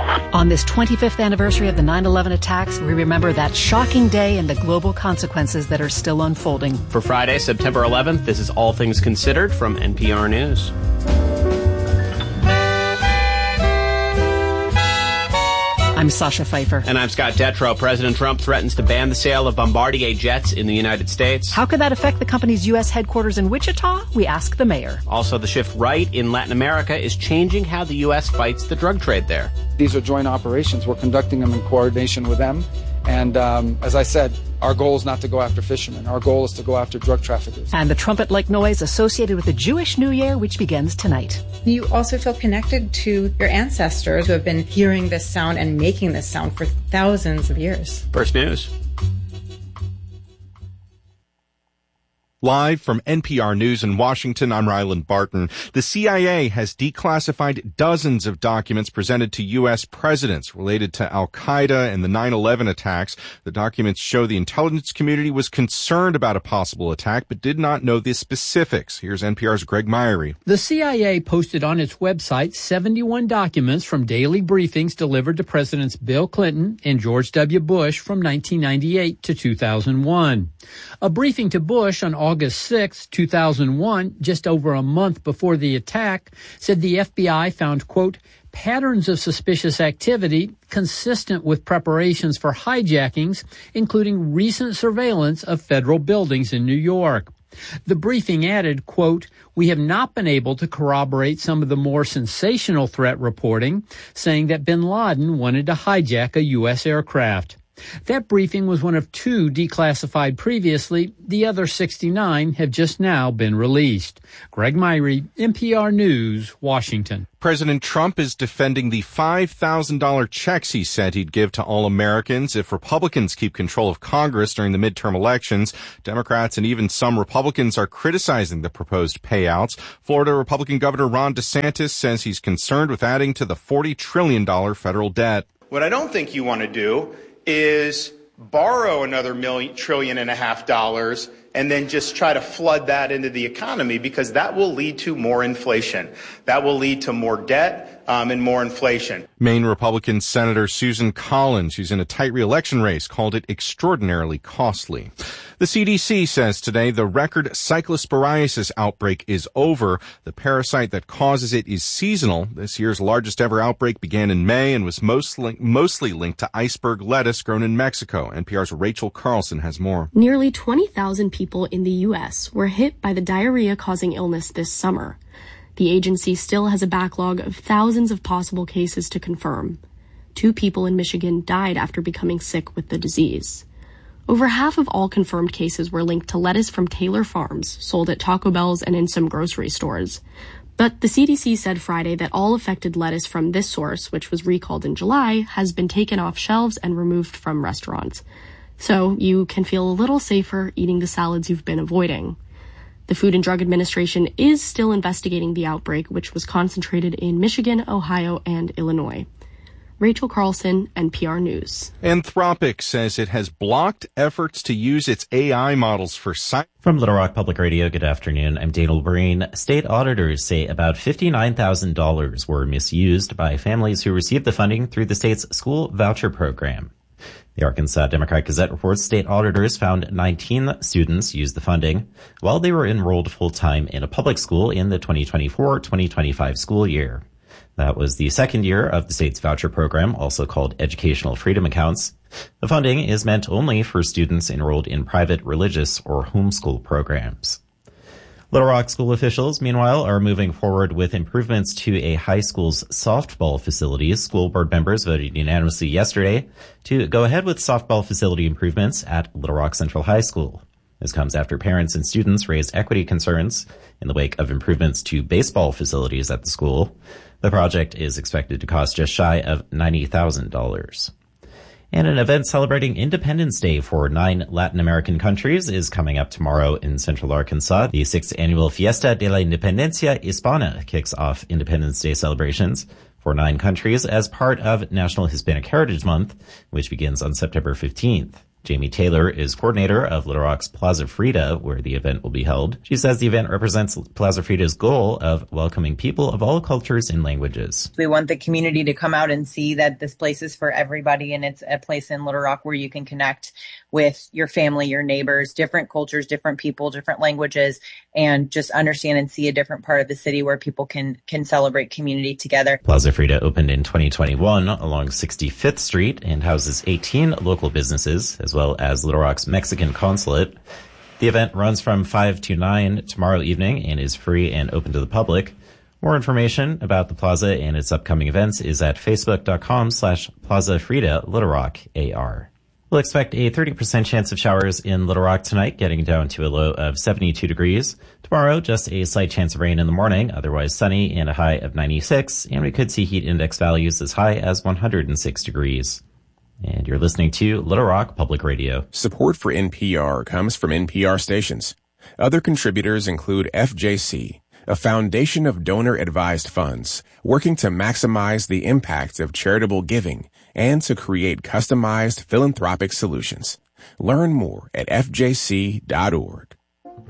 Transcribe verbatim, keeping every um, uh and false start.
yourself. On this twenty-fifth anniversary of the nine eleven attacks, we remember that shocking day and the global consequences that are still unfolding. For Friday, September eleventh, this is All Things Considered from N P R News. I'm Sasha Pfeiffer. And I'm Scott Detrow. President Trump threatens to ban the sale of Bombardier jets in the United States. How could that affect the company's U S headquarters in Wichita? We ask the mayor. Also, the shift right in Latin America is changing how the U S fights the drug trade there. These are joint operations. We're conducting them in coordination with them. And um, as I said, our goal is not to go after fishermen. Our goal is to go after drug traffickers. And the trumpet-like noise associated with the Jewish New Year, which begins tonight. You also feel connected to your ancestors who have been hearing this sound and making this sound for thousands of years. First News. Live from N P R News in Washington, I'm Ryland Barton. The C I A has declassified dozens of documents presented to U S presidents related to Al-Qaeda and the nine eleven attacks. The documents show the intelligence community was concerned about a possible attack, but did not know the specifics. Here's N P R's Greg Myrie. The C I A posted on its website seventy-one documents from daily briefings delivered to Presidents Bill Clinton and George W. Bush from nineteen ninety-eight to two thousand one. A briefing to Bush on August sixth, two thousand one, just over a month before the attack, said the F B I found, quote, patterns of suspicious activity consistent with preparations for hijackings, including recent surveillance of federal buildings in New York. The briefing added, quote, we have not been able to corroborate some of the more sensational threat reporting, saying that bin Laden wanted to hijack a U S aircraft. That briefing was one of two declassified previously. The other sixty-nine have just now been released. Greg Myrie, N P R News, Washington. President Trump is defending the five thousand dollars checks he said he'd give to all Americans if Republicans keep control of Congress during the midterm elections. Democrats and even some Republicans are criticizing the proposed payouts. Florida Republican Governor Ron DeSantis says he's concerned with adding to the forty trillion dollars federal debt. What I don't think you want to do is borrow another million, trillion and a half dollars and then just try to flood that into the economy, because that will lead to more inflation. That will lead to more debt um, and more inflation. Maine Republican Senator Susan Collins, who's in a tight re-election race, called it extraordinarily costly. The C D C says today the record cyclosporiasis outbreak is over. The parasite that causes it is seasonal. This year's largest ever outbreak began in May and was mostly, mostly linked to iceberg lettuce grown in Mexico. N P R's Rachel Carlson has more. Nearly twenty thousand people in the U S were hit by the diarrhea-causing illness this summer. The agency still has a backlog of thousands of possible cases to confirm. Two people in Michigan died after becoming sick with the disease. Over half of all confirmed cases were linked to lettuce from Taylor Farms, sold at Taco Bell's and in some grocery stores. But the C D C said Friday that all affected lettuce from this source, which was recalled in July, has been taken off shelves and removed from restaurants. So you can feel a little safer eating the salads you've been avoiding. The Food and Drug Administration is still investigating the outbreak, which was concentrated in Michigan, Ohio, and Illinois. Rachel Carlson, N P R News. Anthropic says it has blocked efforts to use its A I models for science. From Little Rock Public Radio, good afternoon. I'm Daniel Breen. State auditors say about fifty-nine thousand dollars were misused by families who received the funding through the state's school voucher program. The Arkansas Democrat-Gazette reports state auditors found nineteen students used the funding while they were enrolled full-time in a public school in the twenty twenty-four twenty twenty-five school year. That was the second year of the state's voucher program, also called Educational Freedom Accounts. The funding is meant only for students enrolled in private, religious, or homeschool programs. Little Rock school officials, meanwhile, are moving forward with improvements to a high school's softball facilities. School board members voted unanimously yesterday to go ahead with softball facility improvements at Little Rock Central High School. This comes after parents and students raised equity concerns in the wake of improvements to baseball facilities at the school. The project is expected to cost just shy of ninety thousand dollars. And an event celebrating Independence Day for nine Latin American countries is coming up tomorrow in Central Arkansas. The sixth annual Fiesta de la Independencia Hispana kicks off Independence Day celebrations for nine countries as part of National Hispanic Heritage Month, which begins on September fifteenth. Jamie Taylor is coordinator of Little Rock's Plaza Frida, where the event will be held. She says the event represents Plaza Frida's goal of welcoming people of all cultures and languages. We want the community to come out and see that this place is for everybody, and it's a place in Little Rock where you can connect with your family, your neighbors, different cultures, different people, different languages, and just understand and see a different part of the city where people can can celebrate community together. Plaza Frida opened in twenty twenty-one along sixty-fifth Street and houses eighteen local businesses, as well as Little Rock's Mexican consulate. The event runs from five to nine tomorrow evening and is free and open to the public. More information about the plaza and its upcoming events is at facebook.com slash Plaza Frida Little Rock A R. We'll expect a thirty percent chance of showers in Little Rock tonight, getting down to a low of seventy-two degrees. Tomorrow, just a slight chance of rain in the morning, otherwise sunny and a high of ninety-six. And we could see heat index values as high as one hundred six degrees. And you're listening to Little Rock Public Radio. Support for N P R comes from N P R stations. Other contributors include F J C, a foundation of donor-advised funds working to maximize the impact of charitable giving and to create customized philanthropic solutions. Learn more at F J C dot org.